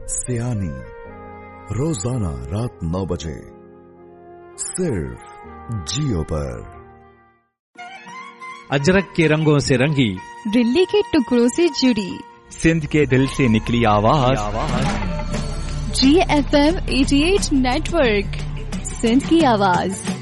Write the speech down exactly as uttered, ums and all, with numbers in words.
सियानी, रोजाना रात नौ बजे सिर्फ जियो पर। अजरक के रंगों से रंगी, दिल्ली के टुकड़ों से जुड़ी, सिंध के दिल से निकली आवाज, जी एफ एम अठासी नेटवर्क, सिंध की आवाज।